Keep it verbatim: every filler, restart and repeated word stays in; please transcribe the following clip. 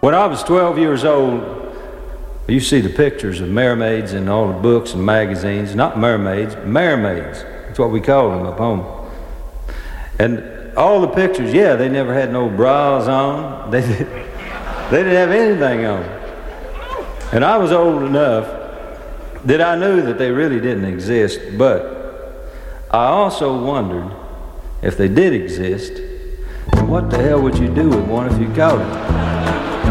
When I was twelve years old, you see the pictures of mermaids in all the books and magazines. Not mermaids, mermaids. That's what we call them up home. And all the pictures, yeah, they never had no bras on. They, did, they didn't have anything on. And I was old enough that I knew that they really didn't exist, but I also wondered if they did exist, then what the hell would you do with one if you caught it?